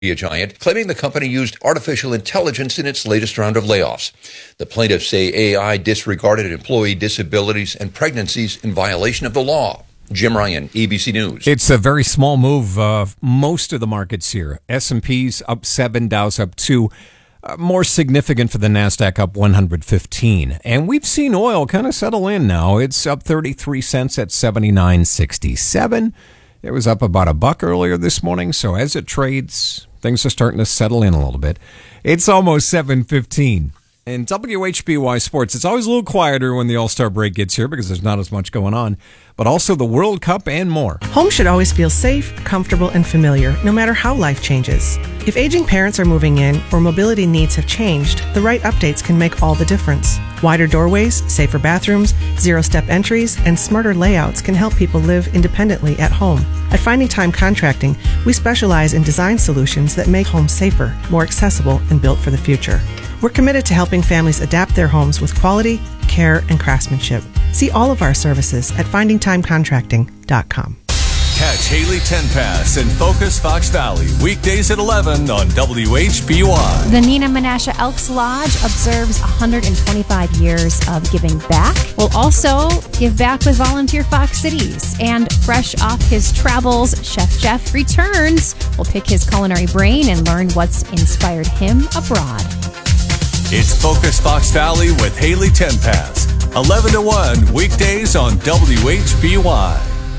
giant, claiming the company used artificial intelligence in its latest round of layoffs. The plaintiffs say AI disregarded employee disabilities and pregnancies in violation of the law. Jim Ryan, ABC News. It's a very small move. Most of the markets here. S&P's up 7, Dow's up 2. More significant for the NASDAQ, up 115. And we've seen oil kind of settle in now. It's up 33 cents at 79.67. It was up about $1 earlier this morning. So as it trades, things are starting to settle in a little bit. It's almost 7:15. In WHBY Sports, it's always a little quieter when the All-Star break gets here because there's not as much going on, but also the World Cup and more. Home should always feel safe, comfortable, and familiar, no matter how life changes. If aging parents are moving in or mobility needs have changed, the right updates can make all the difference. Wider doorways, safer bathrooms, zero-step entries, and smarter layouts can help people live independently at home. At Finding Time Contracting, we specialize in design solutions that make homes safer, more accessible, and built for the future. We're committed to helping families adapt their homes with quality, care, and craftsmanship. See all of our services at findingtimecontracting.com. Catch Haley Tenpass and Focus Fox Valley weekdays at 11 on WHBY. The Nina Menasha Elks Lodge observes 125 years of giving back. We'll also give back with Volunteer Fox Cities. And fresh off his travels, Chef Jeff returns. We'll pick his culinary brain and learn what's inspired him abroad. It's Focus Fox Valley with Haley Tenpass. 11 to 1 weekdays on WHBY.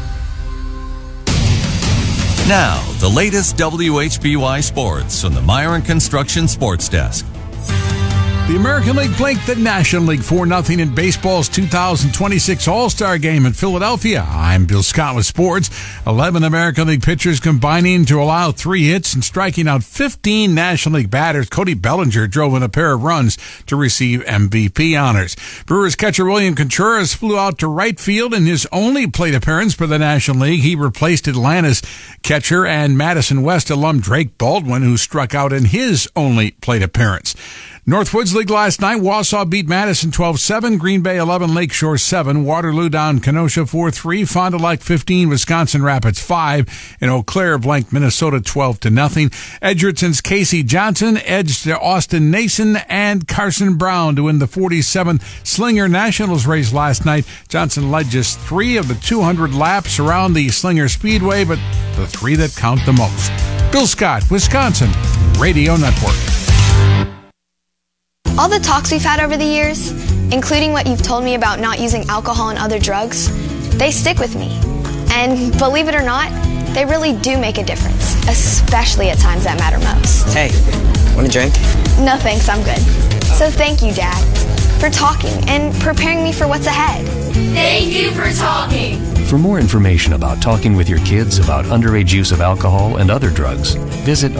Now, the latest WHBY sports on the Myron Construction Sports Desk. The American League blanked the National League 4-0 in baseball's 2026 All-Star Game in Philadelphia. I'm Bill Scott with sports. 11 American League pitchers combining to allow 3 hits and striking out 15 National League batters. Cody Bellinger drove in a pair of runs to receive MVP honors. Brewers catcher William Contreras flew out to right field in his only plate appearance for the National League. He replaced Atlanta's catcher and Madison West alum Drake Baldwin, who struck out in his only plate appearance. Northwoods League last night, Wausau beat Madison 12-7, Green Bay 11, Lakeshore 7, Waterloo down Kenosha 4-3, Fond du Lac 15, Wisconsin Rapids 5, and Eau Claire blanked Minnesota 12-0. Edgerton's Casey Johnson edged Austin Nason and Carson Brown to win the 47th Slinger Nationals race last night. Johnson led just 3 of the 200 laps around the Slinger Speedway, but the 3 that count the most. Bill Scott, Wisconsin Radio Network. All the talks we've had over the years, including what you've told me about not using alcohol and other drugs, they stick with me. And believe it or not, they really do make a difference, especially at times that matter most. Hey, want a drink? No thanks, I'm good. So thank you, Dad, for talking and preparing me for what's ahead. Thank you for talking. For more information about talking with your kids about underage use of alcohol and other drugs, visit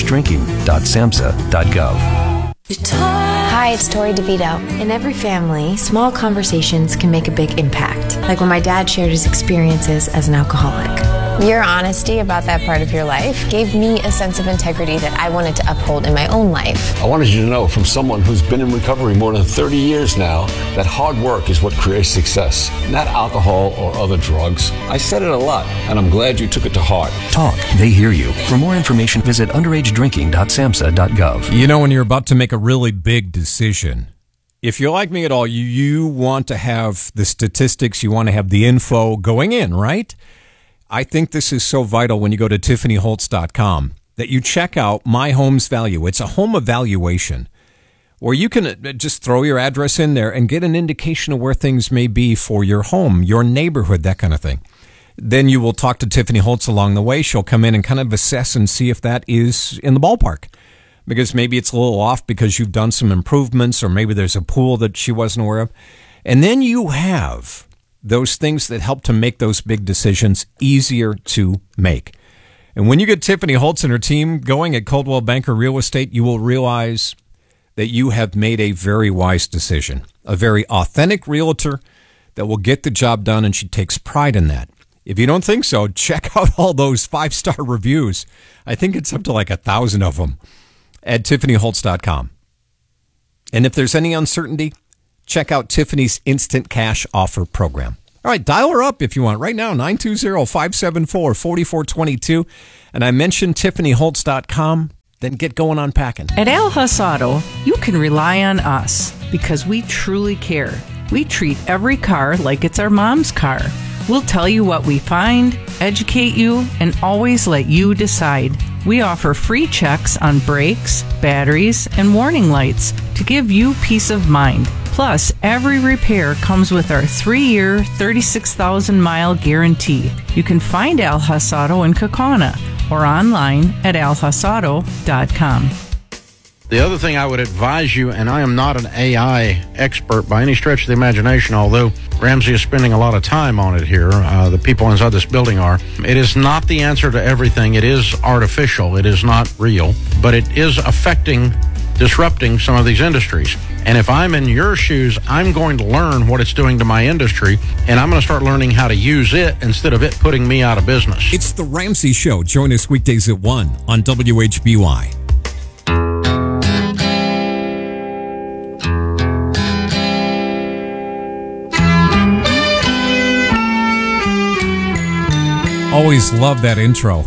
underagedrinking.samhsa.gov. Hi, it's Tori DeVito. In every family, small conversations can make a big impact. Like when my dad shared his experiences as an alcoholic. Your honesty about that part of your life gave me a sense of integrity that I wanted to uphold in my own life. I wanted you to know from someone who's been in recovery more than 30 years now that hard work is what creates success, not alcohol or other drugs. I said it a lot, and I'm glad you took it to heart. Talk. They hear you. For more information, visit underagedrinking.samhsa.gov. You know, when you're about to make a really big decision, if you're like me at all, you want to have the statistics, you want to have the info going in, right? I think this is so vital when you go to TiffanyHoltz.com that you check out My Home's Value. It's a home evaluation where you can just throw your address in there and get an indication of where things may be for your home, your neighborhood, that kind of thing. Then you will talk to Tiffany Holtz along the way. She'll come in and kind of assess and see if that is in the ballpark. Because maybe it's a little off because you've done some improvements, or maybe there's a pool that she wasn't aware of. And then you have those things that help to make those big decisions easier to make. And when you get Tiffany Holtz and her team going at Coldwell Banker Real Estate, you will realize that you have made a very wise decision, a very authentic realtor that will get the job done, and she takes pride in that. If you don't think so, check out all those 5-star reviews. I think it's up to like 1,000 of them at TiffanyHoltz.com. And if there's any uncertainty, check out Tiffany's Instant Cash Offer Program. All right, dial her up if you want. Right now, 920-574-4422. And I mentioned TiffanyHoltz.com. Then get going on packing. At Al Huss Auto, you can rely on us because we truly care. We treat every car like it's our mom's car. We'll tell you what we find, educate you, and always let you decide. We offer free checks on brakes, batteries, and warning lights to give you peace of mind. Plus, every repair comes with our 3-year, 36,000-mile guarantee. You can find Al Huss Auto in Kaukauna or online at alhussauto.com. The other thing I would advise you, and I am not an AI expert by any stretch of the imagination, although Ramsey is spending a lot of time on it here, the people inside this building are. It is not the answer to everything. It is artificial. It is not real. But it is disrupting some of these industries. And if I'm in your shoes, I'm going to learn what it's doing to my industry, and I'm going to start learning how to use it instead of it putting me out of business. It's The Ramsey Show. Join us weekdays at 1 on WHBY. Always love that intro.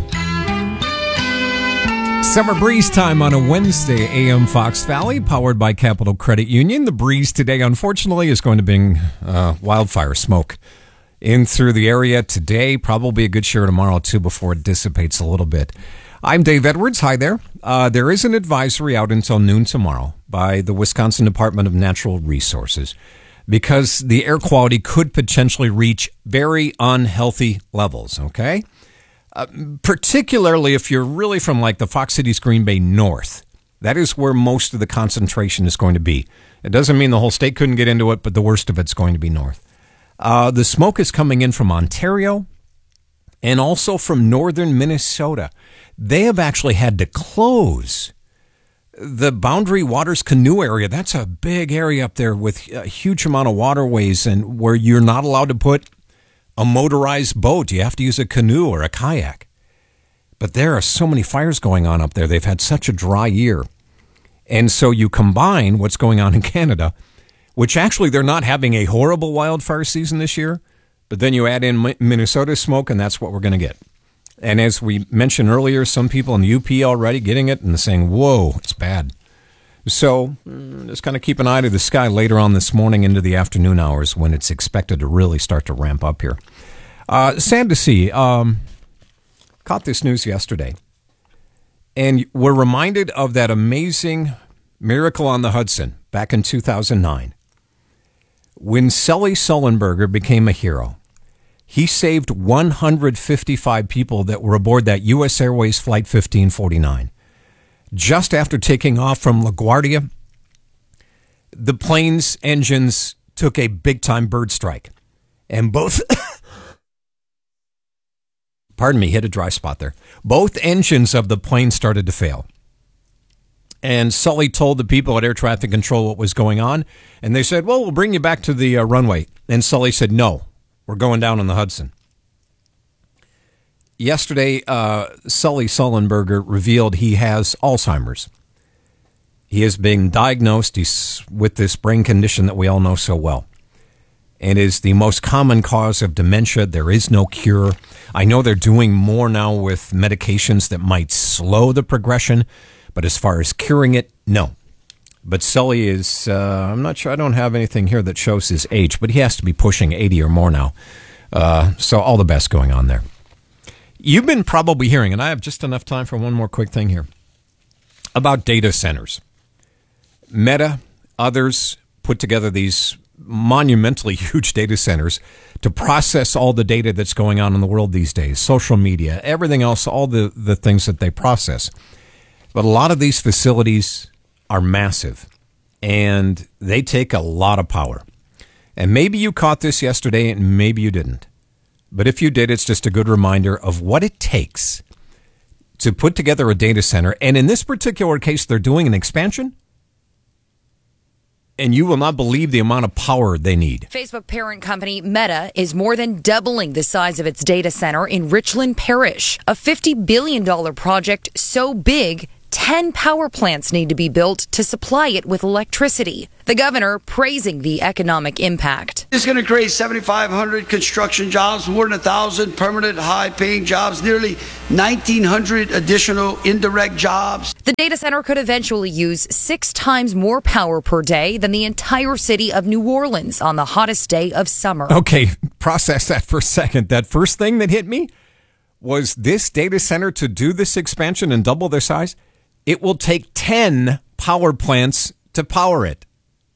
Summer breeze time on a Wednesday, AM Fox Valley, powered by Capital Credit Union. The breeze today, unfortunately, is going to bring wildfire smoke in through the area today. Probably a good share tomorrow, too, before it dissipates a little bit. I'm Dave Edwards. Hi there. There is an advisory out until noon tomorrow by the Wisconsin Department of Natural Resources because the air quality could potentially reach very unhealthy levels, okay? Particularly if you're really from like the Fox Cities, Green Bay north. That is where most of the concentration is going to be. It doesn't mean the whole state couldn't get into it, but the worst of it's going to be north. The smoke is coming in from Ontario and also from northern Minnesota. They have actually had to close the Boundary Waters Canoe area. That's a big area up there with a huge amount of waterways and where you're not allowed to put a motorized boat. You have to use a canoe or a kayak. But there are so many fires going on up there. They've had such a dry year. And so you combine what's going on in Canada, which actually they're not having a horrible wildfire season this year, but then you add in Minnesota smoke, and that's what we're going to get. And as we mentioned earlier, some people in the UP already getting it and saying, whoa, it's bad. So just kind of keep an eye to the sky later on this morning into the afternoon hours when it's expected to really start to ramp up here. Sad to see. Caught this news yesterday. And we're reminded of that amazing Miracle on the Hudson back in 2009. When Sully Sullenberger became a hero, he saved 155 people that were aboard that U.S. Airways Flight 1549. Just after taking off from LaGuardia, the plane's engines took a big-time bird strike. And both, hit a dry spot there. Both engines of the plane started to fail. And Sully told the people at Air Traffic Control what was going on. And they said, well, we'll bring you back to the runway. And Sully said, no, we're going down on the Hudson. Yesterday, Sully Sullenberger revealed he has Alzheimer's. He is being diagnosed with this brain condition that we all know so well. And is the most common cause of dementia. There is no cure. I know they're doing more now with medications that might slow the progression, but as far as curing it, no. But Sully is, I'm not sure, I don't have anything here that shows his age, but he has to be pushing 80 or more now. So all the best going on there. You've been probably hearing, and I have just enough time for one more quick thing here, about data centers. Meta, others put together these monumentally huge data centers to process all the data that's going on in the world these days, social media, everything else, all the things that they process. But a lot of these facilities are massive, and they take a lot of power. And maybe you caught this yesterday, and maybe you didn't. But if you did, it's just a good reminder of what it takes to put together a data center. And in this particular case, they're doing an expansion. And you will not believe the amount of power they need. Facebook parent company Meta is more than doubling the size of its data center in Richland Parish, a $50 billion project so big 10 power plants need to be built to supply it with electricity. The governor praising the economic impact. It's going to create 7,500 construction jobs, more than 1,000 permanent high-paying jobs, nearly 1,900 additional indirect jobs. The data center could eventually use 6 times more power per day than the entire city of New Orleans on the hottest day of summer. Okay, process that for a second. That first thing that hit me was this data center to do this expansion and double their size. It will take 10 power plants to power it.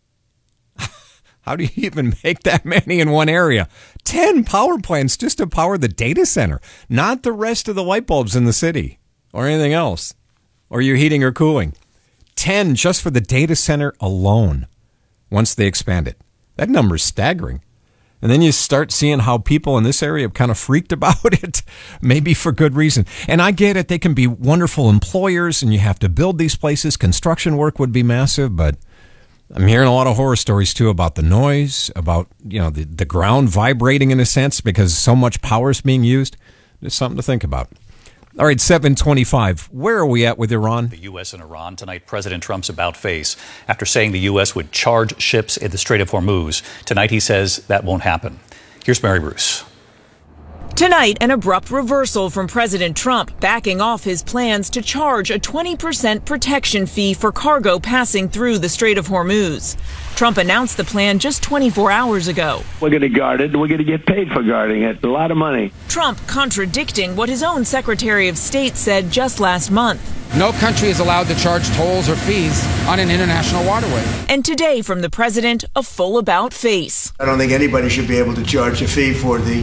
How do you even make that many in one area? 10 power plants just to power the data center, not the rest of the light bulbs in the city or anything else, or your heating or cooling. 10 just for the data center alone once they expand it. That number is staggering. And then you start seeing how people in this area have kind of freaked about it, maybe for good reason. And I get it. They can be wonderful employers and you have to build these places. Construction work would be massive, but I'm hearing a lot of horror stories too about the noise, about, the ground vibrating in a sense because so much power is being used. It's something to think about. All right, 7:25. Where are we at with Iran? The U.S. and Iran tonight. President Trump's about face after saying the U.S. would charge ships in the Strait of Hormuz. Tonight he says that won't happen. Here's Mary Bruce. Tonight, an abrupt reversal from President Trump, backing off his plans to charge a 20% protection fee for cargo passing through the Strait of Hormuz. Trump announced the plan just 24 hours ago. We're going to guard it. We're going to get paid for guarding it. A lot of money. Trump contradicting what his own Secretary of State said just last month. No country is allowed to charge tolls or fees on an international waterway. And today, from the president, a full about face. I don't think anybody should be able to charge a fee for the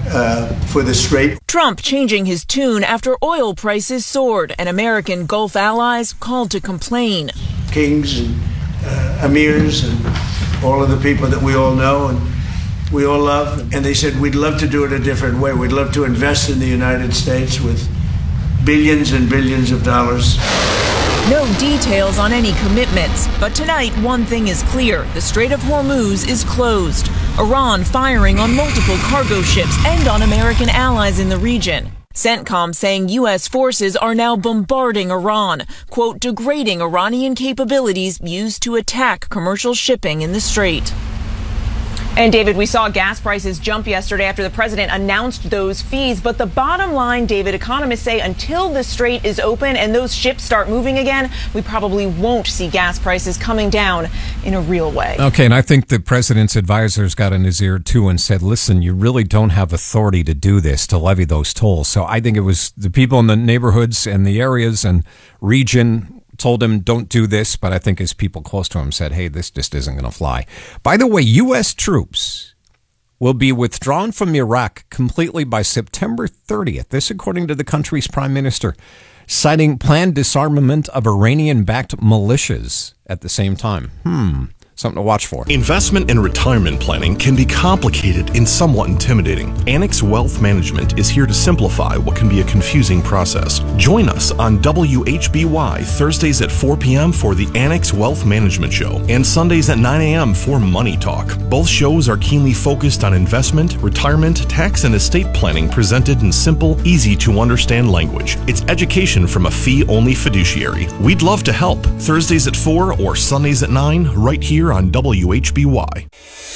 strait. Trump changing his tune after oil prices soared and American Gulf allies called to complain. Kings and emirs and all of the people that we all know and we all love. And they said, we'd love to do it a different way. We'd love to invest in the United States with billions and billions of dollars. No details on any commitments, but tonight one thing is clear. The Strait of Hormuz is closed. Iran firing on multiple cargo ships and on American allies in the region. CENTCOM saying U.S. forces are now bombarding Iran, quote, degrading Iranian capabilities used to attack commercial shipping in the strait. And David, we saw gas prices jump yesterday after the president announced those fees. But the bottom line, David, economists say until the strait is open and those ships start moving again, we probably won't see gas prices coming down in a real way. Okay, and I think the president's advisors got in his ear too and said, listen, you really don't have authority to do this, to levy those tolls. So I think it was the people in the neighborhoods and the areas and region told him, don't do this, but I think his people close to him said, hey, this just isn't going to fly. By the way, U.S. troops will be withdrawn from Iraq completely by September 30th. This according to the country's prime minister, citing planned disarmament of Iranian-backed militias at the same time. Something to watch for. Investment and retirement planning can be complicated and somewhat intimidating. Annex Wealth Management is here to simplify what can be a confusing process. Join us on WHBY Thursdays at 4 p.m. for the Annex Wealth Management Show and Sundays at 9 a.m. for Money Talk. Both shows are keenly focused on investment, retirement, tax, and estate planning presented in simple, easy-to-understand language. It's education from a fee-only fiduciary. We'd love to help. Thursdays at 4 or Sundays at 9 right here on WHBY.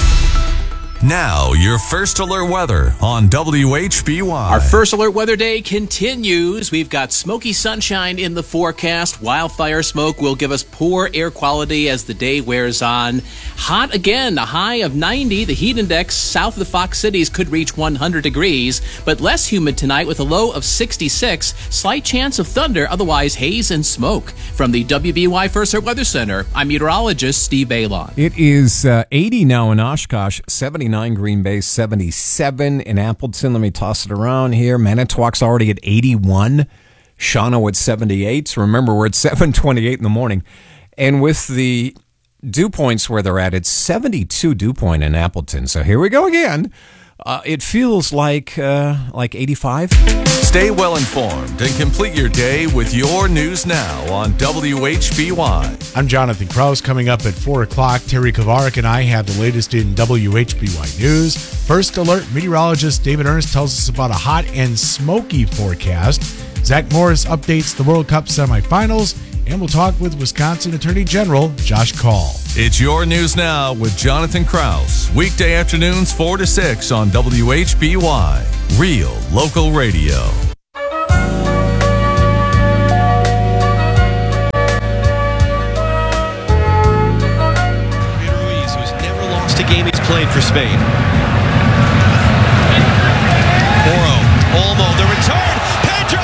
Now, your first alert weather on WHBY. Our first alert weather day continues. We've got smoky sunshine in the forecast. Wildfire smoke will give us poor air quality as the day wears on. Hot again, a high of 90. The heat index south of the Fox Cities could reach 100 degrees, but less humid tonight with a low of 66. Slight chance of thunder, otherwise haze and smoke. From the WBY First Alert Weather Center, I'm meteorologist Steve Bailon. It is 80 now in Oshkosh, 79 Green Bay, 77 in Appleton. Let me toss it around here. Manitowoc's already at 81. Shawano at 78. Remember, we're at 7:28 in the morning. And with the dew points where they're at, it's 72 dew point in Appleton. So here we go again. It feels like 85. Stay well informed and complete your day with your news now on WHBY. I'm Jonathan Krause. Coming up at 4 o'clock, Terry Kovarik and I have the latest in WHBY News. First alert, meteorologist David Ernst tells us about a hot and smoky forecast. Zach Morris updates the World Cup semifinals, and we'll talk with Wisconsin Attorney General Josh Kaul. It's Your News Now with Jonathan Krause. Weekday afternoons 4 to 6 on WHBY. Real local radio. Ruiz, who's never lost a game he's played for Spain. Porro, Olmo, the return, Pedro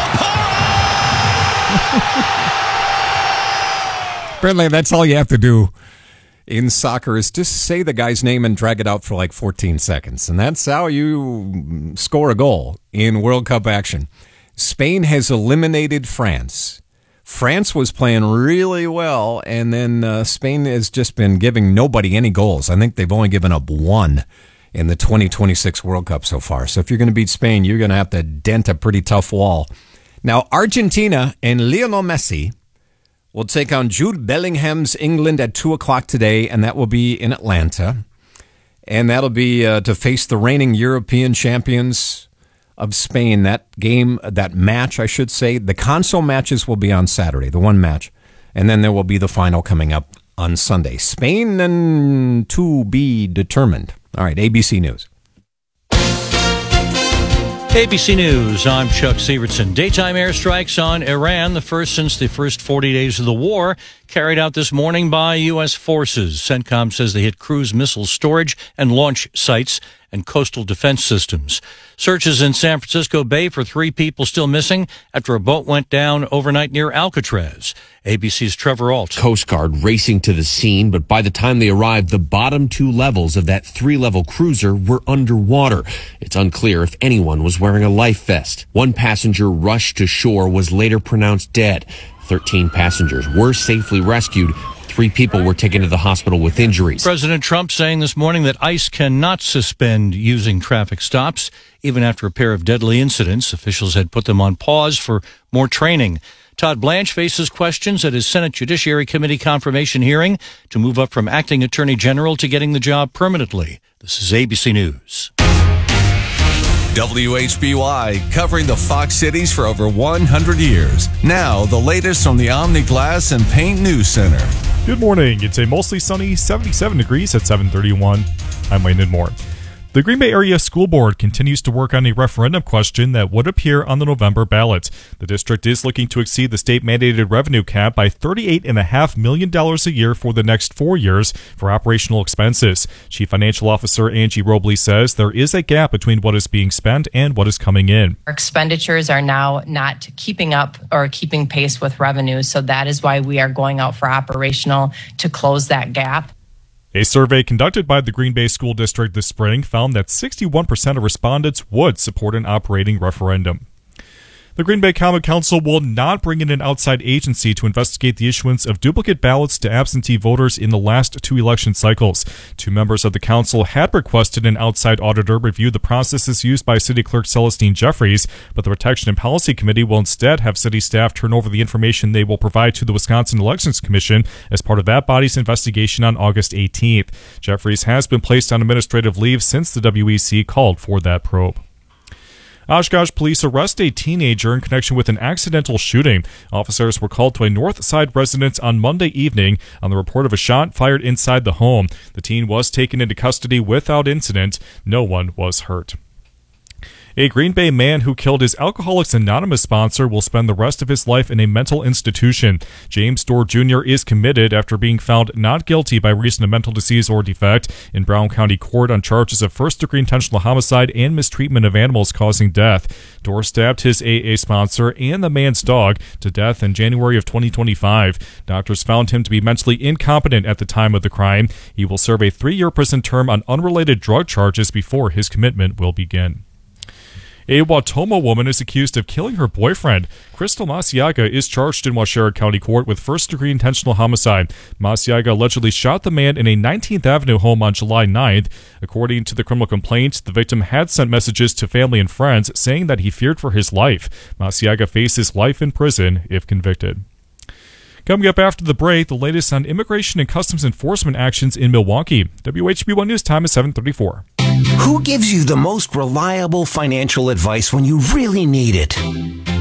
Porro! Apparently, that's all you have to do in soccer is just say the guy's name and drag it out for like 14 seconds. And that's how you score a goal in World Cup action. Spain has eliminated France. France was playing really well, and then Spain has just been giving nobody any goals. I think they've only given up one in the 2026 World Cup so far. So if you're going to beat Spain, you're going to have to dent a pretty tough wall. Now, Argentina and Lionel Messi will take on Jude Bellingham's England at 2 o'clock today, and that will be in Atlanta. And that'll be to face the reigning European champions of Spain. That match, I should say, the console matches will be on Saturday, the one match. And then there will be the final coming up on Sunday. Spain and to be determined. All right, ABC News. ABC News, I'm Chuck Severson. Daytime airstrikes on Iran, the first since the first 40 days of the war, carried out this morning by U.S. forces. CENTCOM says they hit cruise missile storage and launch sites and coastal defense systems. Searches in San Francisco Bay for 3 people still missing after a boat went down overnight near Alcatraz. ABC's Trevor Ault. Coast Guard racing to the scene, but by the time they arrived, the bottom 2 levels of that 3-level cruiser were underwater. It's unclear if anyone was wearing a life vest. 1 passenger rushed to shore was later pronounced dead. 13 passengers were safely rescued. 3 people were taken to the hospital with injuries. President Trump saying this morning that ICE cannot suspend using traffic stops, even after a pair of deadly incidents. Officials had put them on pause for more training. Todd Blanche faces questions at his Senate Judiciary Committee confirmation hearing to move up from acting attorney general to getting the job permanently. This is ABC News. WHBY, covering the Fox cities for over 100 years. Now, the latest from the Omni Glass and Paint News Center. Good morning. It's a mostly sunny 77 degrees at 7:31. I'm Wayne Moore. The Green Bay Area School Board continues to work on a referendum question that would appear on the November ballot. The district is looking to exceed the state-mandated revenue cap by $38.5 million a year for the next 4 years for operational expenses. Chief Financial Officer Angie Robley says there is a gap between what is being spent and what is coming in. Our expenditures are now not keeping up or keeping pace with revenue, so that is why we are going out for operational to close that gap. A survey conducted by the Green Bay School District this spring found that 61% of respondents would support an operating referendum. The Green Bay Common Council will not bring in an outside agency to investigate the issuance of duplicate ballots to absentee voters in the last 2 election cycles. 2 members of the council had requested an outside auditor review the processes used by City Clerk Celestine Jeffries, but the Protection and Policy Committee will instead have city staff turn over the information they will provide to the Wisconsin Elections Commission as part of that body's investigation on August 18th. Jeffries has been placed on administrative leave since the WEC called for that probe. Oshkosh police arrest a teenager in connection with an accidental shooting. Officers were called to a North Side residence on Monday evening on the report of a shot fired inside the home. The teen was taken into custody without incident. No one was hurt. A Green Bay man who killed his Alcoholics Anonymous sponsor will spend the rest of his life in a mental institution. James Dorr Jr. is committed after being found not guilty by reason of mental disease or defect in Brown County Court on charges of first-degree intentional homicide and mistreatment of animals causing death. Dorr stabbed his AA sponsor and the man's dog to death in January of 2025. Doctors found him to be mentally incompetent at the time of the crime. He will serve a 3-year prison term on unrelated drug charges before his commitment will begin. A Wautoma woman is accused of killing her boyfriend. Crystal Masiaga is charged in Waushara County Court with first-degree intentional homicide. Masiaga allegedly shot the man in a 19th Avenue home on July 9th. According to the criminal complaint, the victim had sent messages to family and friends saying that he feared for his life. Masiaga faces life in prison if convicted. Coming up after the break, the latest on immigration and customs enforcement actions in Milwaukee. WHB1 News time is 7:34. Who gives you the most reliable financial advice when you really need it?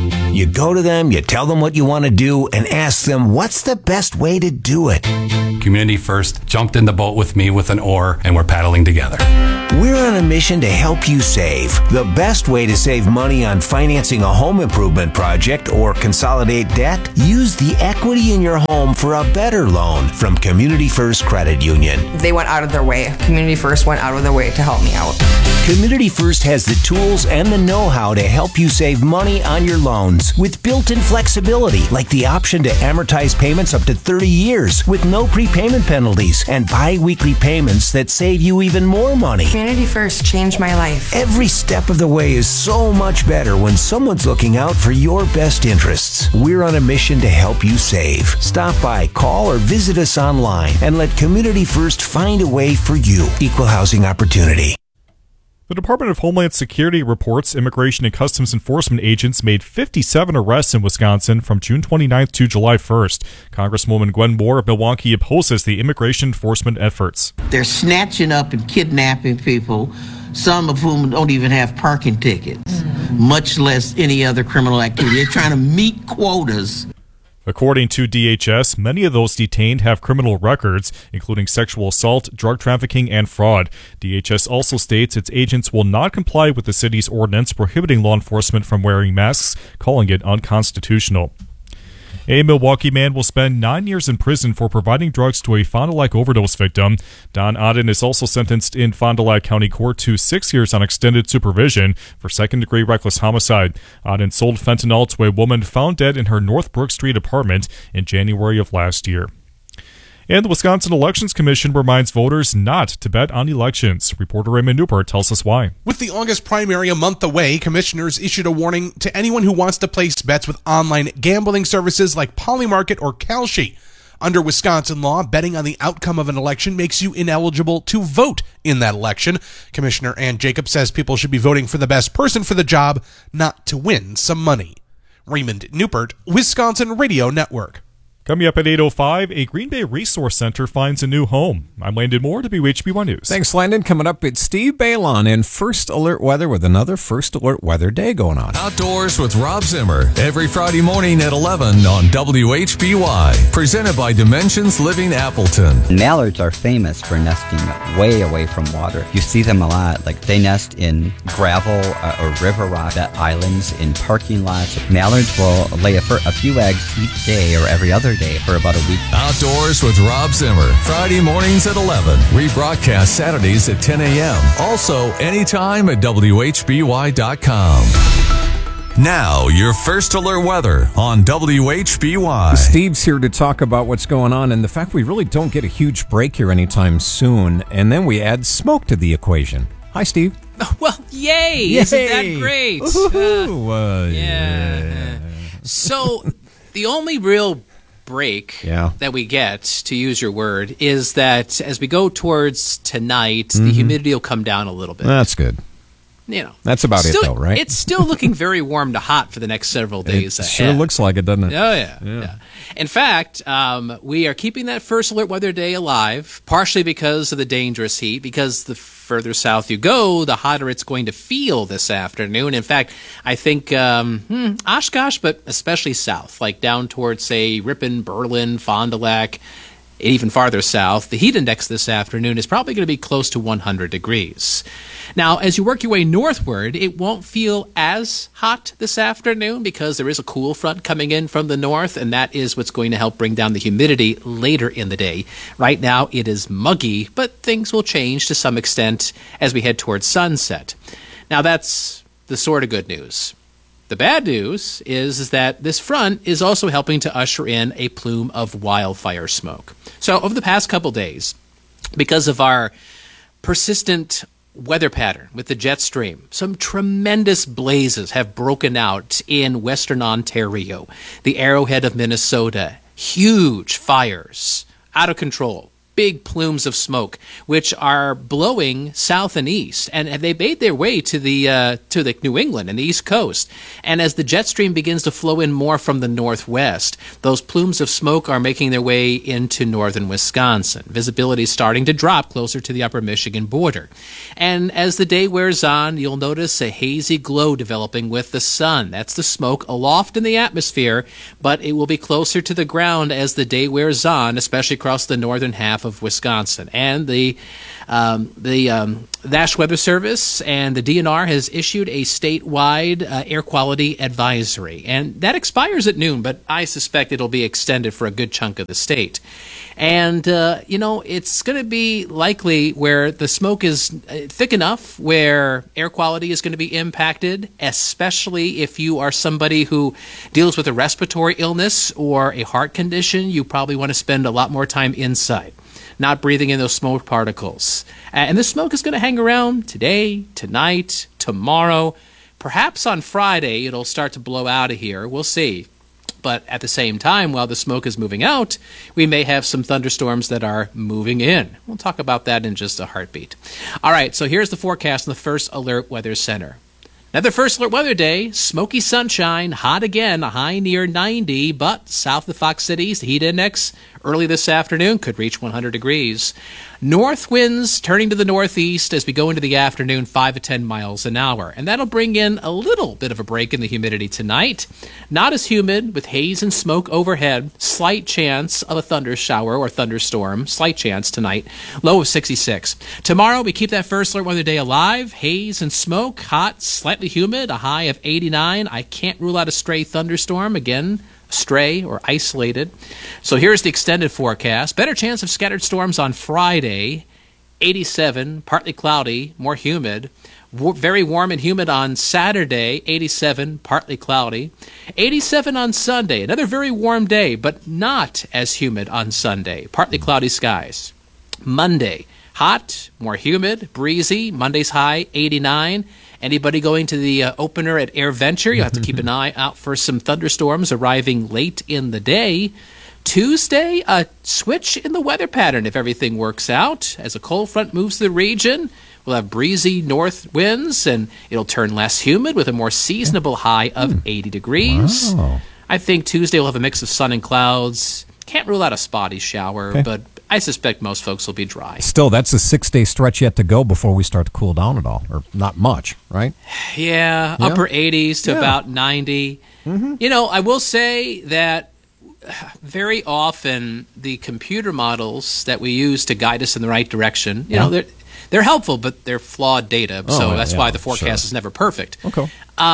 You go to them, you tell them what you want to do, and ask them what's the best way to do it. Community First jumped in the boat with me with an oar, and we're paddling together. We're on a mission to help you save. The best way to save money on financing a home improvement project or consolidate debt? Use the equity in your home for a better loan from Community First Credit Union. They went out of their way. Community First went out of their way to help me out. Community First has the tools and the know-how to help you save money on your loans with built-in flexibility, like the option to amortize payments up to 30 years with no prepayment penalties and bi-weekly payments that save you even more money. Community First changed my life. Every step of the way is so much better when someone's looking out for your best interests. We're on a mission to help you save. Stop by, call, or visit us online and let Community First find a way for you. Equal housing opportunity. The Department of Homeland Security reports Immigration and Customs Enforcement agents made 57 arrests in Wisconsin from June 29th to July 1st. Congresswoman Gwen Moore of Milwaukee opposes the immigration enforcement efforts. They're snatching up and kidnapping people, some of whom don't even have parking tickets, much less any other criminal activity. They're trying to meet quotas. According to DHS, many of those detained have criminal records, including sexual assault, drug trafficking, and fraud. DHS also states its agents will not comply with the city's ordinance prohibiting law enforcement from wearing masks, calling it unconstitutional. A Milwaukee man will spend 9 years in prison for providing drugs to a Fond du Lac overdose victim. Don Odden is also sentenced in Fond du Lac County Court to 6 years on extended supervision for second-degree reckless homicide. Odden sold fentanyl to a woman found dead in her North Brook Street apartment in January of last year. And the Wisconsin Elections Commission reminds voters not to bet on elections. Reporter Raymond Newport tells us why. With the August primary a month away, commissioners issued a warning to anyone who wants to place bets with online gambling services like Polymarket or Kalshi. Under Wisconsin law, betting on the outcome of an election makes you ineligible to vote in that election. Commissioner Ann Jacob says people should be voting for the best person for the job, not to win some money. Raymond Newport, Wisconsin Radio Network. Coming up at 8:05, a Green Bay Resource Center finds a new home. I'm Landon Moore, WHB1 News. Thanks, Landon. Coming up, it's Steve Balon in First Alert Weather with another First Alert Weather Day going on. Outdoors with Rob Zimmer, every Friday morning at 11 on WHBY. Presented by Dimensions Living Appleton. Mallards are famous for nesting way away from water. You see them a lot. Like they nest in gravel or river rock islands, in parking lots. Mallards will lay a few eggs each day or every other day for about a week. Outdoors with Rob Zimmer, Friday mornings at 11. Rebroadcast Saturdays at 10 a.m. Also, anytime at WHBY.com. Now, your First Alert weather on WHBY. Steve's here to talk about what's going on and the fact we really don't get a huge break here anytime soon. And then we add smoke to the equation. Hi, Steve. Well, yay! Isn't that great? Yeah. So, the only real break that we get, to use your word, is that as we go towards tonight, the humidity will come down a little bit. That's good. You know, that's about it, though, right? It's still looking very warm to hot for the next several days ahead. Sure looks like it, doesn't it? Oh, yeah. In fact, we are keeping that First Alert Weather Day alive, partially because of the dangerous heat, because the further south you go, the hotter it's going to feel this afternoon. In fact, I think Oshkosh, but especially south, like down towards, say, Ripon, Berlin, Fond du Lac, even farther south, the heat index this afternoon is probably going to be close to 100 degrees. Now, as you work your way northward, it won't feel as hot this afternoon because there is a cool front coming in from the north, and that is what's going to help bring down the humidity later in the day. Right now, it is muggy, but things will change to some extent as we head towards sunset. Now, that's the sort of good news. The bad news is that this front is also helping to usher in a plume of wildfire smoke. So over the past couple days, because of our persistent weather pattern with the jet stream, some tremendous blazes have broken out in western Ontario, the Arrowhead of Minnesota. Huge fires, out of control. big plumes of smoke, which are blowing south and east, and they made their way to the New England and the East Coast. And as the jet stream begins to flow in more from the northwest, those plumes of smoke are making their way into northern Wisconsin. Visibility is starting to drop closer to the upper Michigan border. And as the day wears on, you'll notice a hazy glow developing with the sun. That's the smoke aloft in the atmosphere, but it will be closer to the ground as the day wears on, especially across the northern half of Wisconsin. And the National Weather Service and the DNR has issued a statewide air quality advisory. And that expires at noon, but I suspect it'll be extended for a good chunk of the state. And, it's going to be likely where the smoke is thick enough where air quality is going to be impacted, especially if you are somebody who deals with a respiratory illness or a heart condition. You probably want to spend a lot more time inside, not breathing in those smoke particles. And this smoke is going to hang around today, tonight, tomorrow. Perhaps on Friday it'll start to blow out of here. We'll see. But at the same time, while the smoke is moving out, we may have some thunderstorms that are moving in. We'll talk about that in just a heartbeat. All right, so here's the forecast from the First Alert Weather Center. Another First Alert Weather Day, smoky sunshine, hot again, a high near 90, but south of Fox Cities, the heat index early this afternoon could reach 100 degrees. North winds turning to the northeast as we go into the afternoon, 5 to 10 miles an hour. And that'll bring in a little bit of a break in the humidity tonight. Not as humid with haze and smoke overhead. Slight chance of a thunder shower or thunderstorm. Slight chance tonight. Low of 66. Tomorrow we keep that First Alert Weather Day alive. Haze and smoke. Hot, slightly humid. A high of 89. I can't rule out a stray thunderstorm. Again, stray or isolated. So here's the extended forecast. Better chance of scattered storms on Friday. 87, partly cloudy, more humid. Very warm and humid on Saturday. 87, partly cloudy. 87 on Sunday. Another very warm day, but not as humid on Sunday. Partly cloudy skies. Monday, hot, more humid, breezy. Monday's high, 89. Anybody going to the opener at AirVenture, you'll have to keep an eye out for some thunderstorms arriving late in the day. Tuesday, a switch in the weather pattern if everything works out. As a cold front moves through the region, we'll have breezy north winds, and it'll turn less humid with a more seasonable high of 80 degrees. Wow. I think Tuesday will have a mix of sun and clouds. Can't rule out a spotty shower, but I suspect most folks will be dry. Still, that's a 6-day stretch yet to go before we start to cool down at all, or not much, right? Yeah, upper 80s to about 90. Mm-hmm. I will say that very often the computer models that we use to guide us in the right direction, they're helpful, but they're flawed data. So that's why the forecast is never perfect. Okay.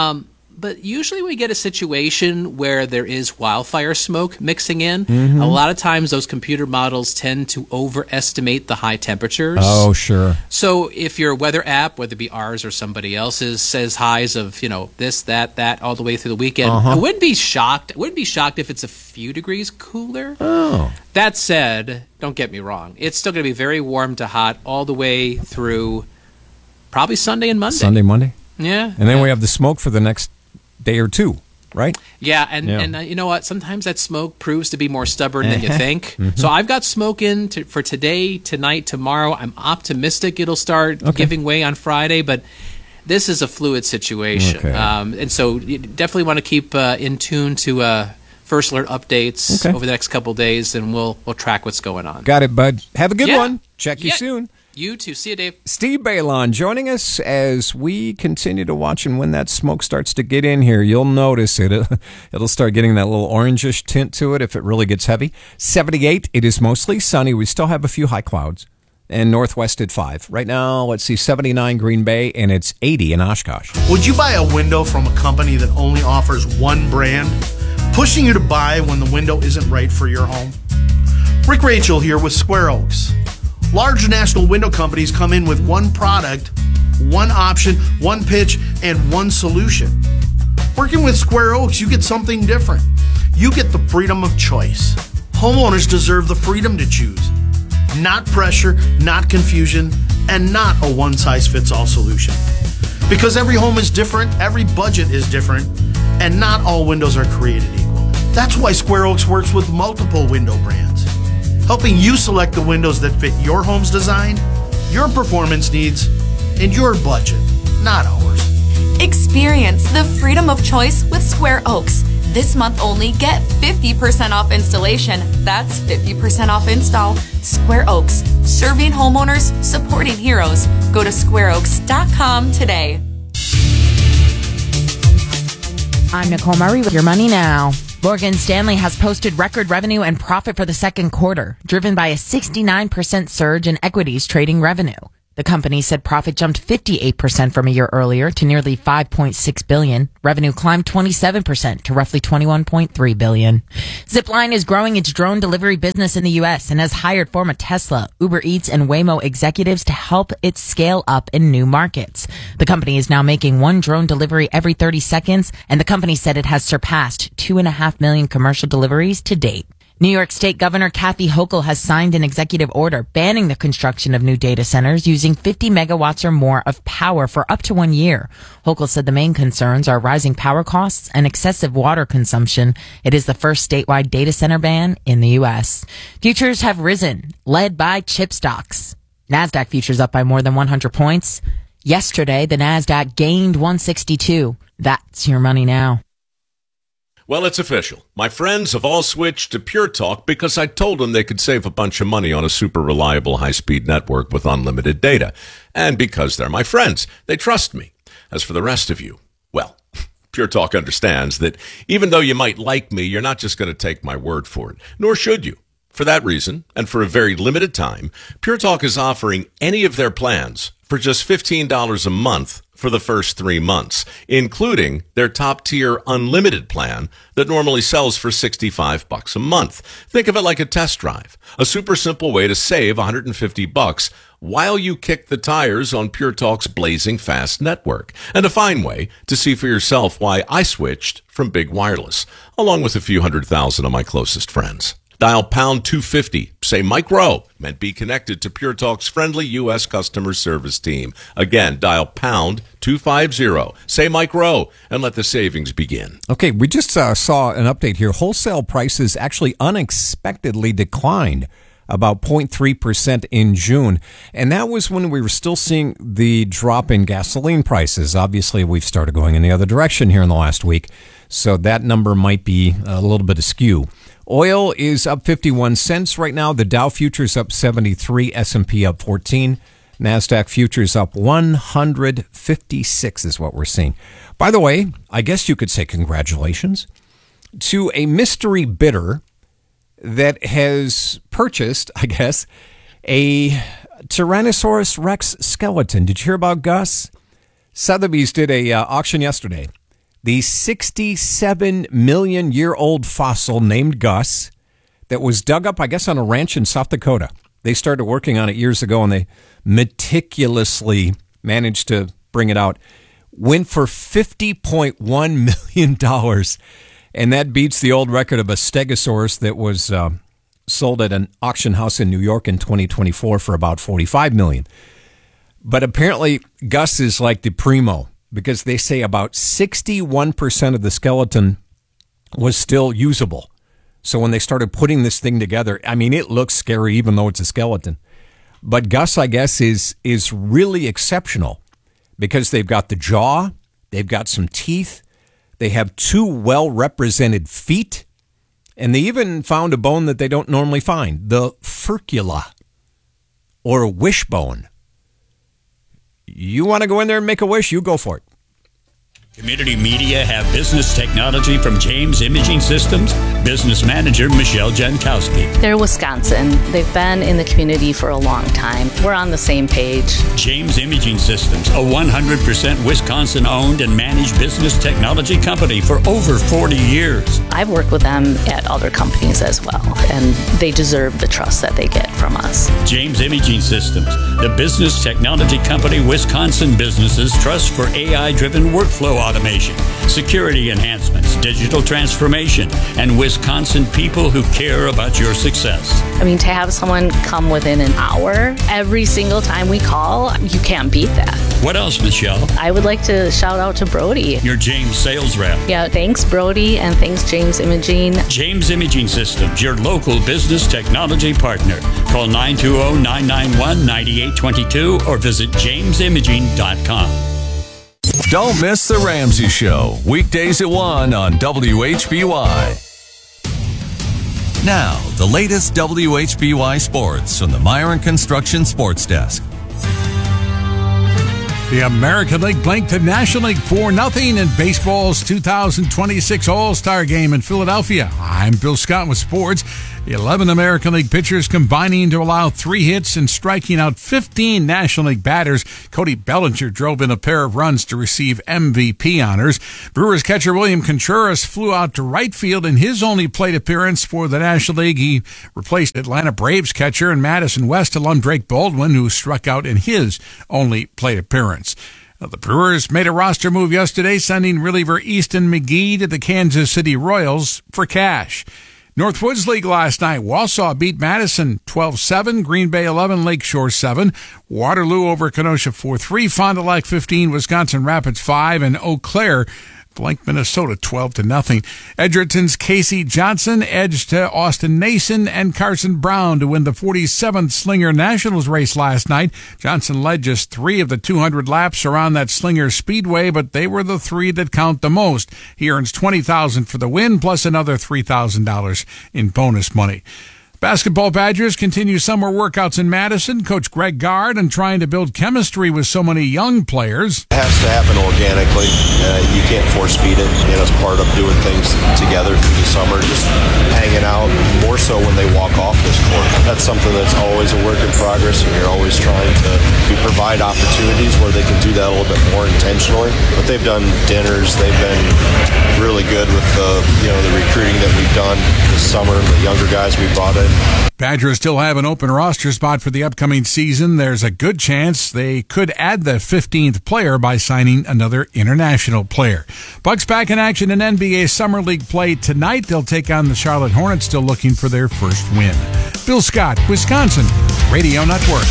But usually we get a situation where there is wildfire smoke mixing in. Mm-hmm. A lot of times those computer models tend to overestimate the high temperatures. Oh, sure. So if your weather app, whether it be ours or somebody else's, says highs of, this, that, all the way through the weekend, I wouldn't be shocked. I wouldn't be shocked if it's a few degrees cooler. Oh. That said, don't get me wrong. It's still going to be very warm to hot all the way through probably Sunday and Monday. Sunday, Monday? Yeah. And then we have the smoke for the next day or two, right? Yeah, and you know what? Sometimes that smoke proves to be more stubborn than you think. Mm-hmm. So I've got smoke in for today, tonight, tomorrow. I'm optimistic it'll start giving way on Friday, but this is a fluid situation. Okay. And so you definitely want to keep in tune to First Alert updates over the next couple days, and we'll track what's going on. Got it, bud. Have a good one. Check you soon. You too. See you, Dave. Steve Balon joining us as we continue to watch, and when that smoke starts to get in here, you'll notice it'll start getting that little orangish tint to it if it really gets heavy. 78, it is mostly sunny. We still have a few high clouds, and northwest at 5. Right now, let's see, 79 Green Bay, and it's 80 in Oshkosh. Would you buy a window from a company that only offers one brand, pushing you to buy when the window isn't right for your home? Rick Rachel here with Square Oaks. Large national window companies come in with one product, one option, one pitch, and one solution. Working with Square Oaks, you get something different. You get the freedom of choice. Homeowners deserve the freedom to choose. Not pressure, not confusion, and not a one-size-fits-all solution. Because every home is different, every budget is different, and not all windows are created equal. That's why Square Oaks works with multiple window brands. helping you select the windows that fit your home's design, your performance needs, and your budget, not ours. Experience the freedom of choice with Square Oaks. This month only, get 50% off installation. That's 50% off install. Square Oaks, serving homeowners, supporting heroes. Go to squareoaks.com today. I'm Nicole Murray with Your Money Now. Morgan Stanley has posted record revenue and profit for the second quarter, driven by a 69% surge in equities trading revenue. The company said profit jumped 58% from a year earlier to nearly $5.6 billion. Revenue climbed 27% to roughly $21.3 billion. Zipline is growing its drone delivery business in the U.S. and has hired former Tesla, Uber Eats, and Waymo executives to help it scale up in new markets. The company is now making one drone delivery every 30 seconds, and the company said it has surpassed 2.5 million commercial deliveries to date. New York State Governor Kathy Hochul has signed an executive order banning the construction of new data centers using 50 megawatts or more of power for up to 1 year. Hochul said the main concerns are rising power costs and excessive water consumption. It is the first statewide data center ban in the U.S. Futures have risen, led by chip stocks. NASDAQ futures up by more than 100 points. Yesterday, the NASDAQ gained 162. That's Your Money Now. Well, it's official. My friends have all switched to Pure Talk because I told them they could save a bunch of money on a super reliable high-speed network with unlimited data. And because they're my friends, they trust me. As for the rest of you, well, Pure Talk understands that even though you might like me, you're not just going to take my word for it, nor should you. For that reason, and for a very limited time, Pure Talk is offering any of their plans for just $15 a month for the first 3 months, including their top-tier unlimited plan that normally sells for $65 a month. Think of it like a test drive, a super simple way to save $150 while you kick the tires on Pure Talk's blazing fast network, and a fine way to see for yourself why I switched from big wireless, along with a few 100,000 of my closest friends. Dial pound 250, say Mike Rowe, and be connected to Pure Talk's friendly U.S. customer service team. Again, dial pound 250, say Mike Rowe, and let the savings begin. Okay, we just saw an update here. Wholesale prices actually unexpectedly declined about 0.3% in June. And that was when we were still seeing the drop in gasoline prices. Obviously, we've started going in the other direction here in the last week. So that number might be a little bit askew. Oil is up 51 cents right now. The Dow futures up 73, S&P up 14. NASDAQ futures up 156 is what we're seeing. By the way, I guess you could say congratulations to a mystery bidder that has purchased, I guess, a Tyrannosaurus Rex skeleton. Did you hear about Gus? Sotheby's did a auction yesterday. The 67-million-year-old fossil named Gus that was dug up, I guess, on a ranch in South Dakota. They started working on it years ago, and they meticulously managed to bring it out. Went for $50.1 million, and that beats the old record of a Stegosaurus that was sold at an auction house in New York in 2024 for about $45 million. But apparently, Gus is like the primo, because they say about 61% of the skeleton was still usable. So when they started putting this thing together, I mean, it looks scary even though it's a skeleton. But Gus, I guess, is really exceptional because they've got the jaw, they've got some teeth, they have 2 well-represented feet, and they even found a bone that they don't normally find, the furcula, or wishbone. You want to go in there and make a wish? You go for it. Community Media have business technology from James Imaging Systems. Business manager Michelle Jankowski. They're Wisconsin. They've been in the community for a long time. We're on the same page. James Imaging Systems, a 100% Wisconsin-owned and managed business technology company for over 40 years. I've worked with them at other companies as well, and they deserve the trust that they get from us. James Imaging Systems, the business technology company Wisconsin businesses trust for AI-driven workflow automation, security enhancements, digital transformation, and Wisconsin people who care about your success. I mean, to have someone come within an hour every single time we call, you can't beat that. What else, Michelle? I would like to shout out to Brody. Your James sales rep. Yeah, thanks Brody and thanks James Imaging. James Imaging Systems, your local business technology partner. Call 920-991-9822 or visit jamesimaging.com. Don't miss The Ramsey Show, weekdays at 1 on WHBY. Now, the latest WHBY sports from the Myron Construction Sports Desk. The American League blanked the National League 4-0 in baseball's 2026 All-Star Game in Philadelphia. I'm Bill Scott with sports. The 11 American League pitchers combining to allow 3 hits and striking out 15 National League batters. Cody Bellinger drove in a pair of runs to receive MVP honors. Brewers catcher William Contreras flew out to right field in his only plate appearance for the National League. He replaced Atlanta Braves catcher and Madison West alum Drake Baldwin, who struck out in his only plate appearance. The Brewers made a roster move yesterday, sending reliever Easton McGee to the Kansas City Royals for cash. Northwoods League last night. Wausau beat Madison 12-7, Green Bay 11, Lakeshore 7, Waterloo over Kenosha 4-3, Fond du Lac 15, Wisconsin Rapids 5, and Eau Claire blanked Minnesota 12-0. Edgerton's Casey Johnson edged Austin Nason and Carson Brown to win the 47th Slinger Nationals race last night. Johnson led just 3 of the 200 laps around that Slinger Speedway, but they were the 3 that count the most. He earns $20,000 for the win, plus another $3,000 in bonus money. Basketball Badgers continue summer workouts in Madison. Coach Greg Gard and trying to build chemistry with so many young players. It has to happen organically. You can't force feed it. It's part of doing things together through the summer, just hanging out, more so when they walk off this court. That's something that's always a work in progress, and you're always trying to provide opportunities where they can do that a little bit more intentionally. But they've done dinners. They've been really good with the recruiting that we've done this summer, the younger guys we brought in. Badgers still have an open roster spot for the upcoming season. There's a good chance they could add the 15th player by signing another international player. Bucks back in action in NBA Summer League play tonight. They'll take on the Charlotte Hornets, still looking for their first win. Bill Scott, Wisconsin Radio Network.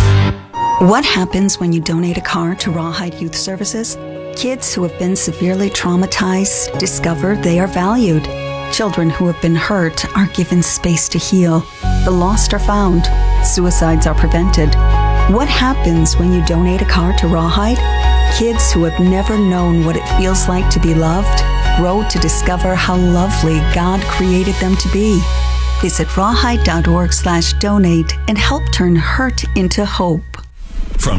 What happens when you donate a car to Rawhide Youth Services? Kids who have been severely traumatized discover they are valued. Children who have been hurt are given space to heal. The lost are found. Suicides are prevented. What happens when you donate a car to Rawhide? Kids who have never known what it feels like to be loved grow to discover how lovely God created them to be. Visit rawhide.org/donate and help turn hurt into hope. From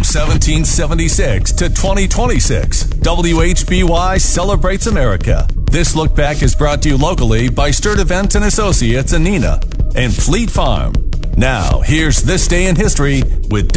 1776 to 2026, WHBY celebrates America. This look back is brought to you locally by Sturt Events and Associates in Neenah and Fleet Farm. Now, here's This Day in History with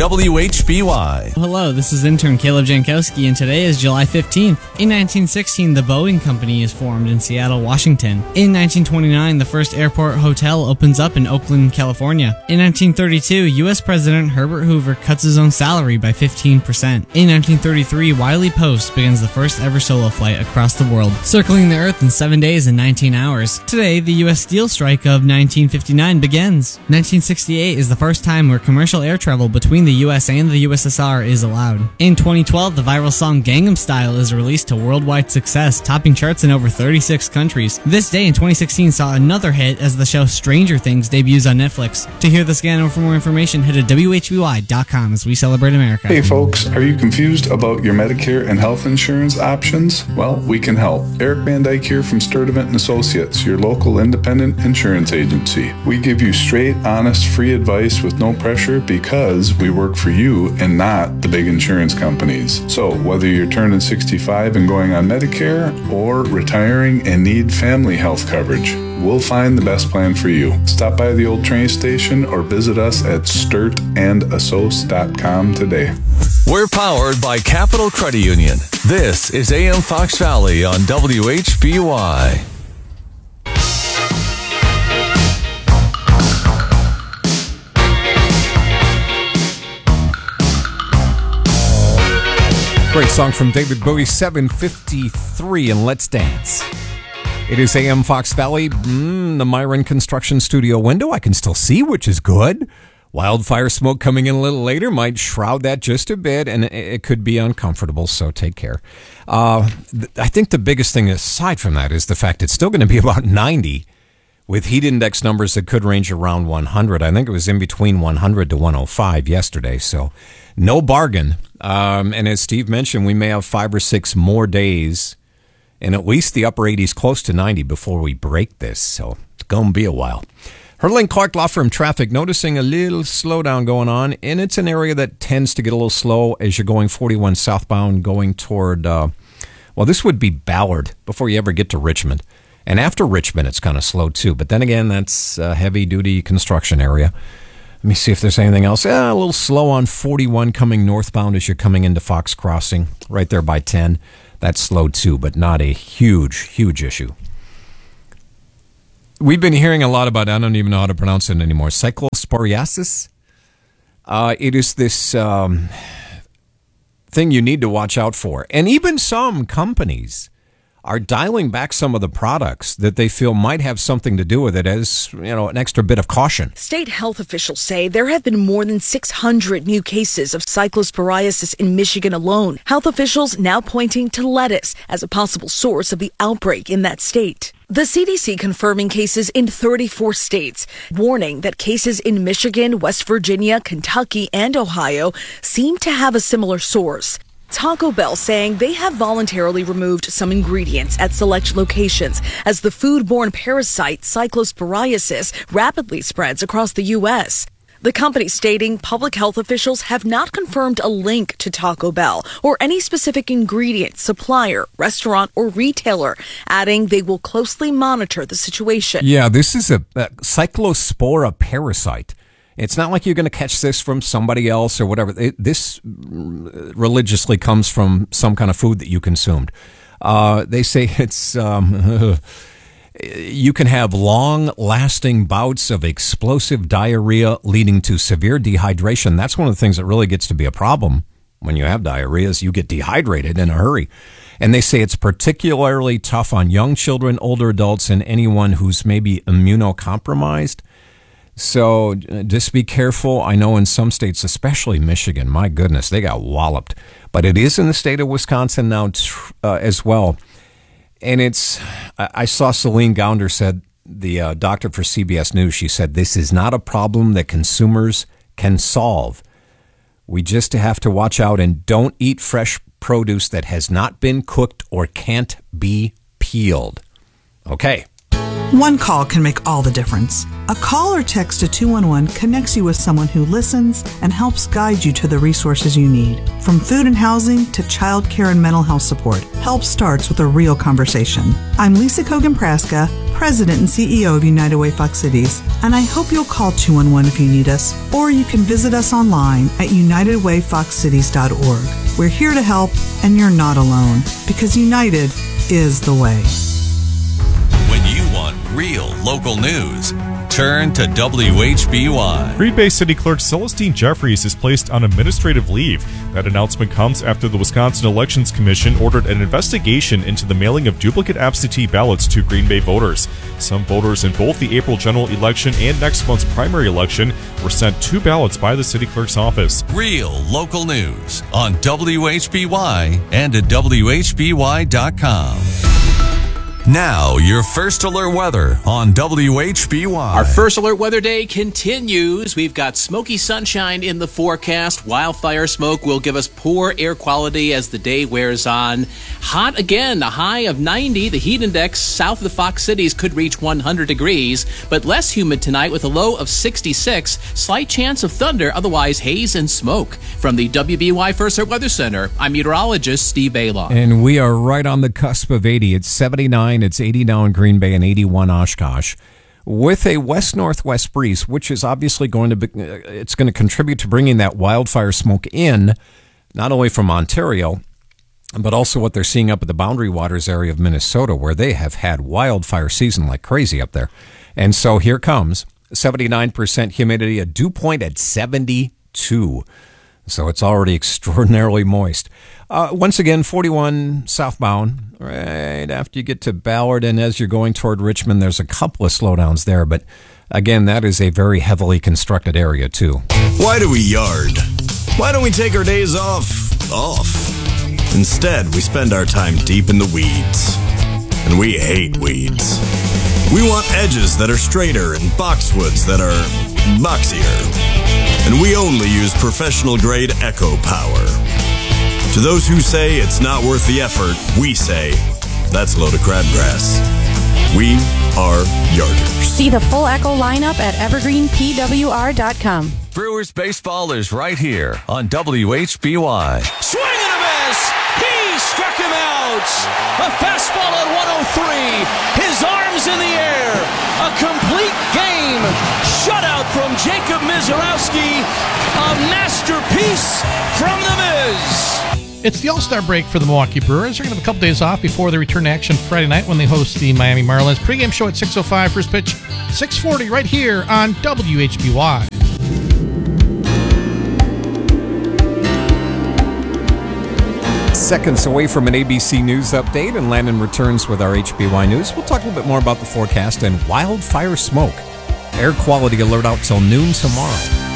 WHBY. Hello, this is intern Caleb Jankowski, and today is July 15th. In 1916, the Boeing Company is formed in Seattle, Washington. In 1929, the first airport hotel opens up in Oakland, California. In 1932, U.S. President Herbert Hoover cuts his own salary by 15%. In 1933, Wiley Post begins the first ever solo flight across the world, circling the Earth in 7 days and 19 hours. Today, the U.S. steel strike of 1959 begins. 1968 is the first time where commercial air travel between the U.S. and the USSR is allowed. In 2012, the viral song Gangnam Style is released to worldwide success, topping charts in over 36 countries. This day in 2016 saw another hit as the show Stranger Things debuts on Netflix. To hear this again or for more information, head to WHBY.com as we celebrate America. Hey folks, are you confused about your Medicare and health insurance options? Well, we can help. Eric Van Dyke here from Sturdivant and Associates, your local independent insurance agency. We give you straight, honest, free advice with no pressure because we work for you and not the big insurance companies. So whether you're turning 65 and going on Medicare or retiring and need family health coverage, we'll find the best plan for you. Stop by the old train station or visit us at sturtandassoc.com today. We're powered by Capital Credit Union. This is AM Fox Valley on WHBY. Great song from David Bowie, 7:53, and Let's Dance. It is AM Fox Valley, the Myron Construction Studio window. I can still see, which is good. Wildfire smoke coming in a little later might shroud that just a bit, and it could be uncomfortable, so take care. I think the biggest thing aside from that is the fact it's still going to be about 90 with heat index numbers that could range around 100. I think it was in between 100 to 105 yesterday, so no bargain. And as Steve mentioned, we may have 5 or 6 more days in at least the upper 80s, close to 90 before we break this, so it's going to be a while. Hurling Clark Law Firm traffic, noticing a little slowdown going on, and it's an area that tends to get a little slow as you're going 41 southbound going toward, this would be Ballard before you ever get to Richmond. And after Richmond, it's kind of slow too. But then again, that's a heavy-duty construction area. Let me see if there's anything else. A little slow on 41 coming northbound as you're coming into Fox Crossing, right there by 10. That's slow too, but not a huge issue. We've been hearing a lot about, I don't even know how to pronounce it anymore, cyclosporiasis. It is this thing you need to watch out for. And even some companies are dialing back some of the products that they feel might have something to do with it as, an extra bit of caution. State health officials say there have been more than 600 new cases of cyclosporiasis in Michigan alone. Health officials now pointing to lettuce as a possible source of the outbreak in that state. The CDC confirming cases in 34 states, warning that cases in Michigan, West Virginia, Kentucky, and Ohio seem to have a similar source. Taco Bell saying they have voluntarily removed some ingredients at select locations as the foodborne parasite cyclosporiasis rapidly spreads across the U.S. The company stating public health officials have not confirmed a link to Taco Bell or any specific ingredient, supplier, restaurant, or retailer, adding they will closely monitor the situation. Yeah, this is a cyclospora parasite. It's not like you're going to catch this from somebody else or whatever. This religiously comes from some kind of food that you consumed. They say it's you can have long-lasting bouts of explosive diarrhea leading to severe dehydration. That's one of the things that really gets to be a problem when you have diarrhea is you get dehydrated in a hurry. And they say it's particularly tough on young children, older adults, and anyone who's maybe immunocompromised. So just be careful. I know in some states, especially Michigan, my goodness, they got walloped. But it is in the state of Wisconsin now as well. And I saw Celine Gounder said, the doctor for CBS News, she said, this is not a problem that consumers can solve. We just have to watch out and don't eat fresh produce that has not been cooked or can't be peeled. Okay. One call can make all the difference. A call or text to 211 connects you with someone who listens and helps guide you to the resources you need. From food and housing to child care and mental health support, help starts with a real conversation. I'm Lisa Kogan-Praska, President and CEO of United Way Fox Cities, and I hope you'll call 211 if you need us, or you can visit us online at unitedwayfoxcities.org. We're here to help, and you're not alone, because United is the way. When you want real local news, turn to WHBY. Green Bay City Clerk Celestine Jeffries is placed on administrative leave. That announcement comes after the Wisconsin Elections Commission ordered an investigation into the mailing of duplicate absentee ballots to Green Bay voters. Some voters in both the April general election and next month's primary election were sent 2 ballots by the city clerk's office. Real local news on WHBY and at WHBY.com. Now, your first alert weather on WHBY. Our first alert weather day continues. We've got smoky sunshine in the forecast. Wildfire smoke will give us poor air quality as the day wears on. Hot again, a high of 90. The heat index south of the Fox Cities could reach 100 degrees, but less humid tonight with a low of 66. Slight chance of thunder, otherwise haze and smoke. From the WBY First Alert Weather Center, I'm meteorologist Steve Bailaw. And we are right on the cusp of 80. It's 79. It's 80 now in Green Bay and 81 Oshkosh, with a west-northwest breeze, which is obviously going to contribute to bringing that wildfire smoke in, not only from Ontario, but also what they're seeing up at the Boundary Waters area of Minnesota, where they have had wildfire season like crazy up there. And so here comes 79% humidity, a dew point at 72. So it's already extraordinarily moist. Once again, 41 southbound, right after you get to Ballard, and as you're going toward Richmond, there's a couple of slowdowns there, but again, that is a very heavily constructed area, too. Why do we yard? Why don't we take our days off? Instead, we spend our time deep in the weeds. And we hate weeds. We want edges that are straighter and boxwoods that are boxier. And we only use professional-grade Echo Power. To those who say it's not worth the effort, we say, that's a load of crabgrass. We are yarders. See the full Echo lineup at evergreenpwr.com. Brewers baseball is right here on WHBY. Swing and a miss! He struck him out! A fastball at 103. His arms in the air. A complete game. Shutout from Jacob Mizorowski. A masterpiece from the Miz. It's the All-Star break for the Milwaukee Brewers. They're going to have a couple days off before they return to action Friday night when they host the Miami Marlins. Pre-game show at 6:05, first pitch 6:40 right here on WHBY. Seconds away from an ABC News update, and Landon returns with our HBY News. We'll talk a little bit more about the forecast and wildfire smoke. Air quality alert out till noon tomorrow.